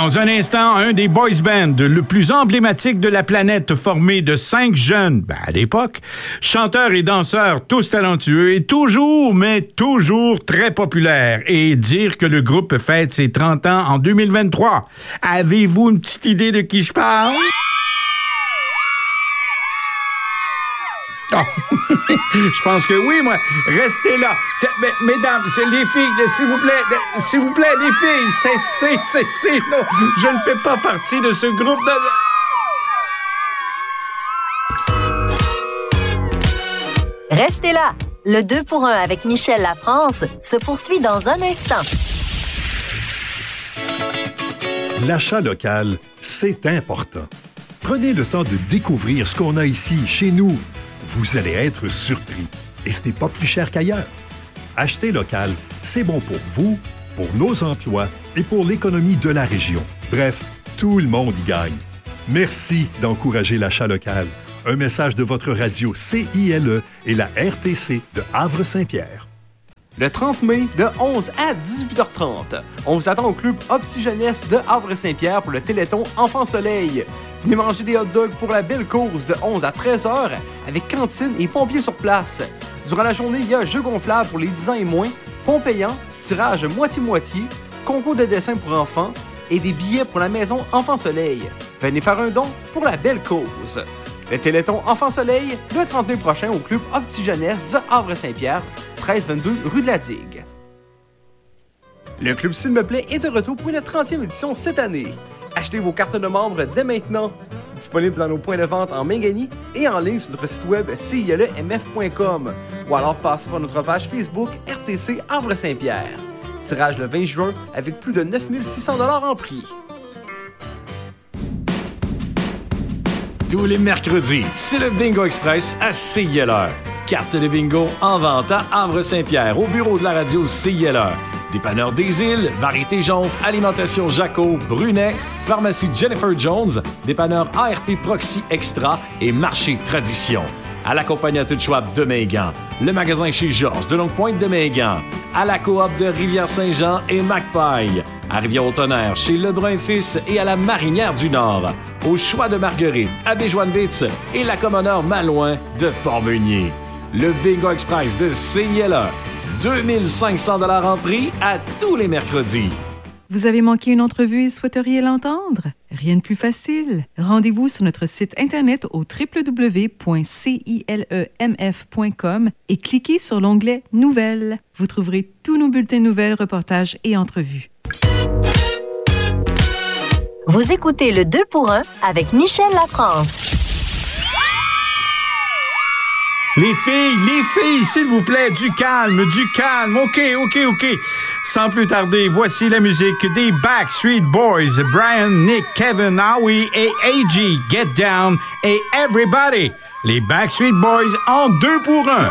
Dans un instant, un des boys bands le plus emblématique de la planète, formé de 5 jeunes, à l'époque, chanteurs et danseurs tous talentueux et toujours, mais toujours très populaires. Et dire que le groupe fête ses 30 ans en 2023. Avez-vous une petite idée de qui je parle? Oh. Je pense que oui, moi. Restez là. Mesdames, les filles, s'il vous plaît, les filles, cessez. Non, je ne fais pas partie de ce groupe de... Restez là. Le 2 pour 1 avec Michel Lafrance se poursuit dans un instant. L'achat local, c'est important. Prenez le temps de découvrir ce qu'on a ici, chez nous. Vous allez être surpris. Et ce n'est pas plus cher qu'ailleurs. Acheter local, c'est bon pour vous, pour nos emplois et pour l'économie de la région. Bref, tout le monde y gagne. Merci d'encourager l'achat local. Un message de votre radio CILE et la RTC de Havre-Saint-Pierre. Le 30 mai, de 11 à 18h30, on vous attend au club Opti Jeunesse de Havre-Saint-Pierre pour le Téléthon Enfant Soleil. Venez manger des hot dogs pour la belle cause de 11 à 13h avec cantine et pompiers sur place. Durant la journée, il y a jeux gonflables pour les 10 ans et moins, ponts payants, tirage moitié-moitié, concours de dessin pour enfants et des billets pour la maison Enfant Soleil. Venez faire un don pour la belle cause. Le Téléthon Enfant Soleil, le 30 mai prochain au club Opti Jeunesse de Havre-Saint-Pierre, 1322 rue de la Digue. Le club S'il me plaît est de retour pour une 30e édition cette année. Achetez vos cartes de membres dès maintenant. Disponible dans nos points de vente en Mingani et en ligne sur notre site web cilemf.com ou alors passez par notre page Facebook RTC Havre-Saint-Pierre. Tirage le 20 juin avec plus de 9 600 $ en prix. Tous les mercredis, c'est le Bingo Express à CILE. Carte de bingo en vente à Havre-Saint-Pierre, au bureau de la radio CILE. Dépanneur des Îles, Variété Jonf, Alimentation Jaco, Brunet, Pharmacie Jennifer Jones, Dépanneur ARP Proxy Extra et Marché Tradition. À la compagnie Tout Schwab de Mégan, le magasin chez Georges de Longue-Pointe de Mégan, à la coop de Rivière-Saint-Jean et Macpaille, à Rivière-au-Tonnerre chez Lebrun Fils et à la Marinière du Nord, au Choix de Marguerite, à Béjoine-Bitz et la Commoneur Malouin de Port-Meunier. Le Bingo Express de CILE, 2500 $ en prix à tous les mercredis. Vous avez manqué une entrevue et souhaiteriez l'entendre? Rien de plus facile. Rendez-vous sur notre site Internet au www.cilemf.com et cliquez sur l'onglet « Nouvelles ». Vous trouverez tous nos bulletins de nouvelles, reportages et entrevues. Vous écoutez le 2 pour 1 avec Michel Lafrance. Les filles, s'il vous plaît, du calme. OK. Sans plus tarder, voici la musique des Backstreet Boys. Brian, Nick, Kevin, Howie et A.G. Get Down et Everybody. Les Backstreet Boys en 2 pour 1.